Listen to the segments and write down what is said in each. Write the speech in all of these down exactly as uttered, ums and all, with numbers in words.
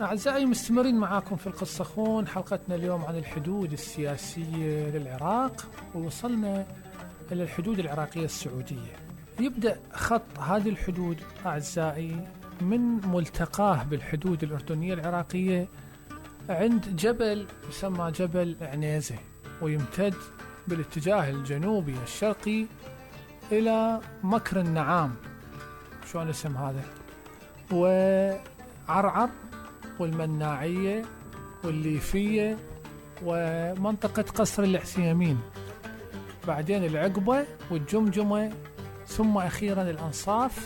أعزائي مستمرين معاكم في القصة خون، حلقتنا اليوم عن الحدود السياسية للعراق، ووصلنا إلى الحدود العراقية السعودية. يبدأ خط هذه الحدود أعزائي من ملتقاه بالحدود الأردنية العراقية عند جبل يسمى جبل عنيزة، ويمتد بالاتجاه الجنوبي الشرقي إلى مكر النعام، شو اسم هذا، وعرعر والمناعية والليفية ومنطقة قصر العثيمين، بعدين العقبة والجمجمة، ثم أخيرا الأنصاف.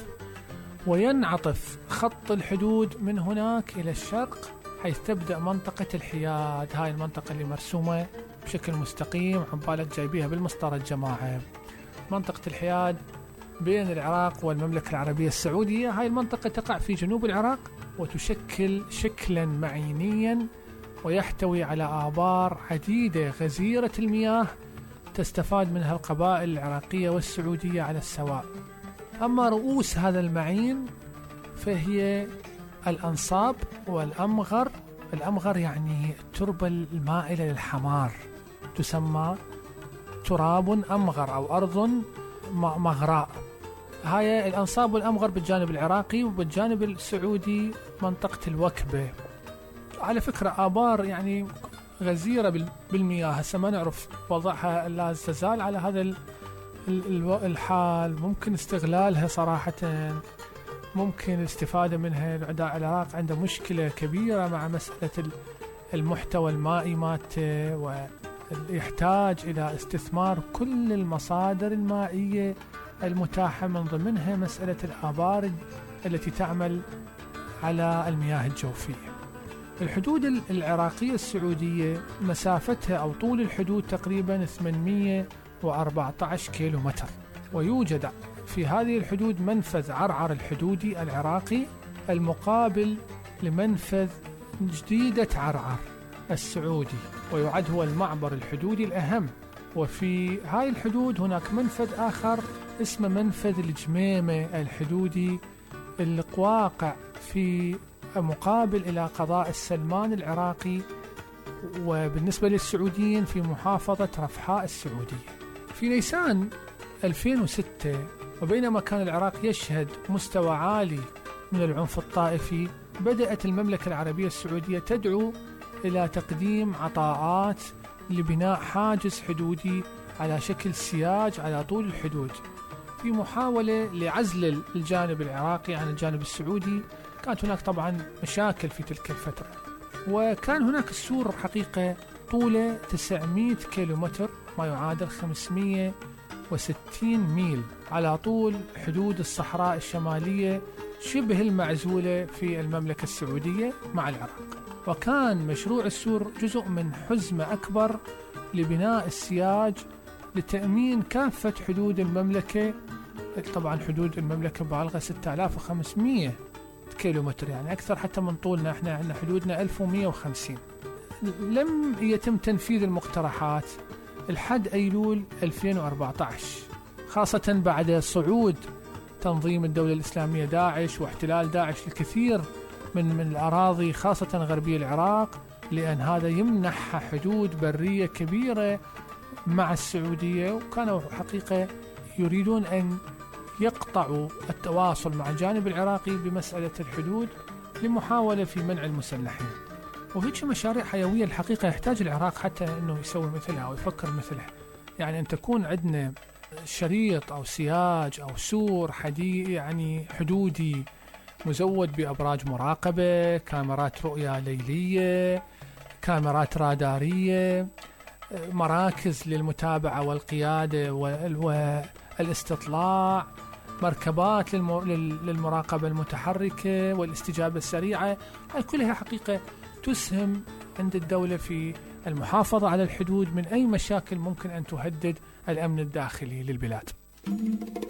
وينعطف خط الحدود من هناك إلى الشرق حيث تبدأ منطقة الحياد. هاي المنطقة اللي مرسومة بشكل مستقيم، عبالك جايبيها بالمسطرة الجماعة. منطقة الحياد بين العراق والمملكة العربية السعودية. هاي المنطقة تقع في جنوب العراق وتشكل شكلا معينيا، ويحتوي على آبار عديدة غزيرة المياه تستفاد منها القبائل العراقية والسعودية على السواء. أما رؤوس هذا المعين فهي الأنصاب والأمغر. الأمغر يعني التربة المائلة للحمار، تسمى تراب أمغر أو أرض مغراء. هاي الأنصاب والأمغر بالجانب العراقي، وبالجانب السعودي منطقة الوكبة. على فكرة آبار يعني غزيرة بالمياه، هسه ما نعرف وضعها لا تزال على هذا الحال. ممكن استغلالها صراحة، ممكن الاستفادة منها. العراق عنده مشكلة كبيرة مع مسألة المحتوى المائي مالته، ويحتاج إلى استثمار كل المصادر المائية المتاحة، من ضمنها مسألة الآبار التي تعمل على المياه الجوفية. الحدود العراقية السعودية مسافتها أو طول الحدود تقريبا ثمانمئة وأربعة عشر كيلو متر، ويوجد في هذه الحدود منفذ عرعر الحدودي العراقي المقابل لمنفذ جديدة عرعر السعودي، ويعد هو المعبر الحدودي الأهم. وفي هاي الحدود هناك منفذ آخر اسمه منفذ الجميمة الحدودي، اللي واقع في مقابل إلى قضاء السلمان العراقي، وبالنسبة للسعوديين في محافظة رفحاء السعودية. في نيسان ألفين وستة، وبينما كان العراق يشهد مستوى عالي من العنف الطائفي، بدأت المملكة العربية السعودية تدعو إلى تقديم عطاءات لبناء حاجز حدودي على شكل سياج على طول الحدود، في محاولة لعزل الجانب العراقي عن الجانب السعودي. كانت هناك طبعا مشاكل في تلك الفترة، وكان هناك السور حقيقة طوله تسعمئة كيلومتر، ما يعادل خمسمئة وستين ميل على طول حدود الصحراء الشمالية شبه المعزولة في المملكة السعودية مع العراق. وكان مشروع السور جزء من حزمة أكبر لبناء السياج لتأمين كافة حدود المملكة. طبعا حدود المملكة بالغة ستة آلاف وخمسمئة كيلومتر، يعني أكثر حتى من طولنا. احنا عندنا حدودنا ألف ومئة وخمسين. لم يتم تنفيذ المقترحات لحد أيلول ألفين وأربعة عشر، خاصة بعد صعود تنظيم الدولة الإسلامية داعش واحتلال داعش الكثير من من الأراضي خاصة غربي العراق، لأن هذا يمنح حدود برية كبيرة مع السعودية. وكانوا حقيقة يريدون أن يقطعوا التواصل مع الجانب العراقي بمسألة الحدود لمحاولة في منع المسلحين. وهيك مشاريع حيوية الحقيقة يحتاج العراق حتى أنه يسوي مثلها ويفكر مثلها. يعني أن تكون عندنا شريط أو سياج أو سور حديد يعني حدودي مزود بأبراج مراقبة، كاميرات رؤية ليلية، كاميرات رادارية، مراكز للمتابعة والقيادة والاستطلاع، مركبات للمراقبة المتحركة والاستجابة السريعة. هاي كلها حقيقة تسهم عند الدولة في المحافظة على الحدود من أي مشاكل ممكن أن تهدد الأمن الداخلي للبلاد.